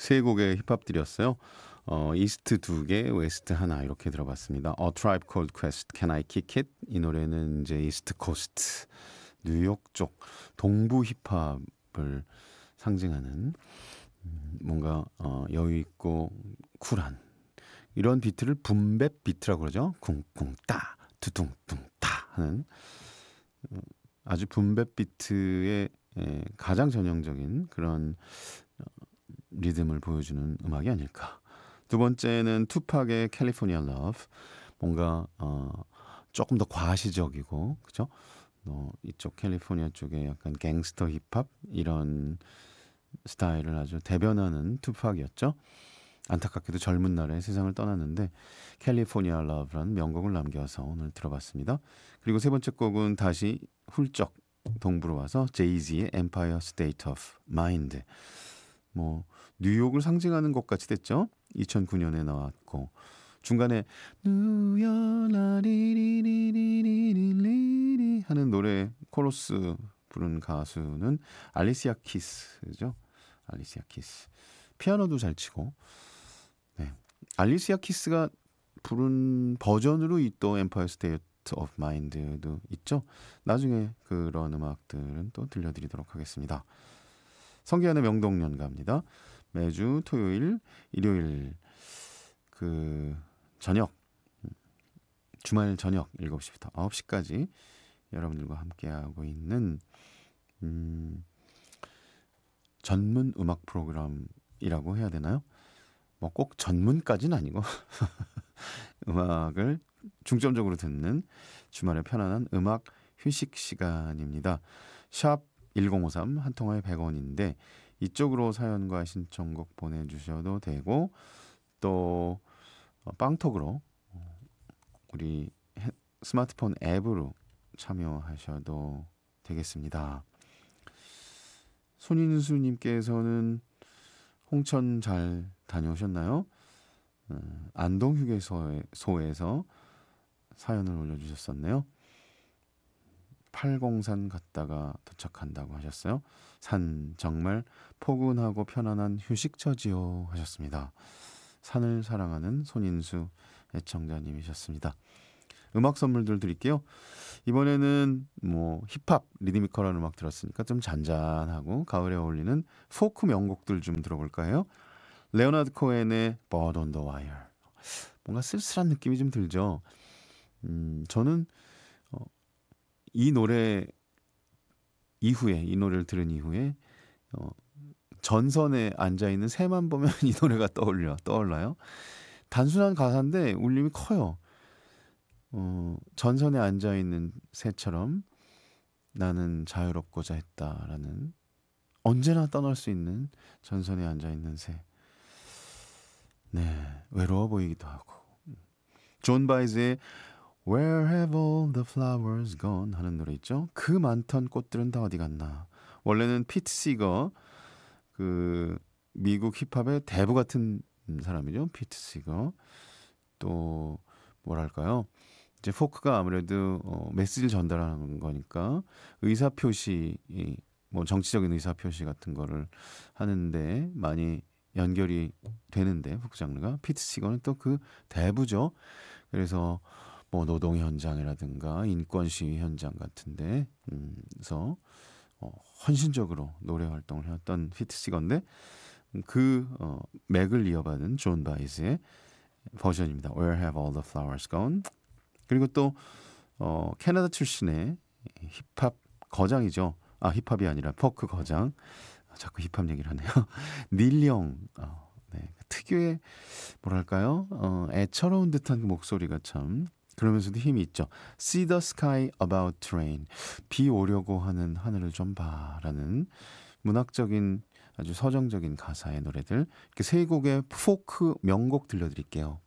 세 곡의 힙합들이었어요. 이스트 두 개, 웨스트 하나 이렇게 들어봤습니다. A Tribe Called Quest, Can I Kick It? 이 노래는 이제 이스트 코스트, 뉴욕 쪽 동부 힙합을 상징하는 뭔가 여유 있고 쿨한 이런 비트를 붐백 비트라고 그러죠. 쿵쿵따, 두둥둥따 하는 아주 붐백 비트의 가장 전형적인 그런 리듬을 보여주는 음악이 아닐까. 두 번째는 투팍의 캘리포니아 러브. 뭔가 조금 더 과시적이고 그죠? 이쪽 캘리포니아 쪽에 약간 갱스터 힙합 이런 스타일을 아주 대변하는 투팍이었죠. 안타깝게도 젊은 날에 세상을 떠났는데 캘리포니아 러브라는 명곡을 남겨서 오늘 들어봤습니다. 그리고 세 번째 곡은 다시 훌쩍 동부로 와서 제이지의 Empire State of Mind. 뭐 뉴욕을 상징하는 곡 같이 됐죠. 2009년에 나왔고 중간에 뉴욕라리리리리리리 하는 노래 코러스 부른 가수는 알리시아 키스죠. 알리시아 키스. 피아노도 잘 치고. 네. 알리시아 키스가 부른 버전으로 이 또 엠파이어 스테이트 오브 마인드도 있죠. 나중에 그런 음악들은 또 들려드리도록 하겠습니다. 성기현의 명동연가입니다. 매주 토요일, 일요일 그 저녁 주말 저녁 7시부터 9시까지 여러분들과 함께하고 있는 전문 음악 프로그램이라고 해야 되나요? 뭐 꼭 전문까지는 아니고 음악을 중점적으로 듣는 주말에 편안한 음악 휴식 시간입니다. 샵 1053 한 통화에 100원인데 이쪽으로 사연과 신청곡 보내주셔도 되고 또 빵톡으로 우리 스마트폰 앱으로 참여하셔도 되겠습니다. 손인수님께서는 홍천 잘 다녀오셨나요? 안동 휴게소에서 사연을 올려주셨었네요. 팔공산 갔다가 도착한다고 하셨어요. 산 정말 포근하고 편안한 휴식처지요 하셨습니다. 산을 사랑하는 손인수 애청자님이셨습니다. 음악 선물들 드릴게요. 이번에는 뭐 힙합, 리드미컬한 음악 들었으니까 좀 잔잔하고 가을에 어울리는 포크 명곡들 좀 들어볼까 해요. 레오나드 코엔의 Bird on the Wire. 뭔가 쓸쓸한 느낌이 좀 들죠. 저는 이 노래 이후에 이 노래를 들은 이후에 전선에 앉아있는 새만 보면 이 노래가 떠올라요. 단순한 가사인데 울림이 커요. 전선에 앉아있는 새처럼 나는 자유롭고자 했다라는 언제나 떠날 수 있는 전선에 앉아있는 새. 네, 외로워 보이기도 하고. 존 바이즈의 Where have all the flowers gone 하는 노래 있죠. 그 많던 꽃들은 다 어디 갔나. 원래는 피트 시거 그 미국 힙합의 대부 같은 사람이죠. 피트 시거. 또 뭐랄까요. 이제 포크가 아무래도 메시지를 전달하는 거니까 의사표시 뭐 정치적인 의사표시 같은 거를 하는데 많이 연결이 되는데 포크 장르가 피트 시거는 또 그 대부죠. 그래서 뭐 노동 현장이라든가 인권 시위 현장 같은데 그래서 헌신적으로 노래 활동을 해왔던 피트 시거인데 그 맥을 이어받은 존 바이즈의 버전입니다. Where have all the flowers gone? 그리고 또 캐나다 출신의 힙합 거장이죠. 아 힙합이 아니라 포크 거장. 자꾸 힙합 얘기를 하네요. 닐영. 네, 특유의 뭐랄까요? 애처로운 듯한 그 목소리가 참 그러면서도 힘이 있죠. See the sky about to rain. 비 오려고 하는 하늘을 좀 봐라는 문학적인 아주 서정적인 가사의 노래들 이렇게 세 곡의 포크 명곡 들려드릴게요.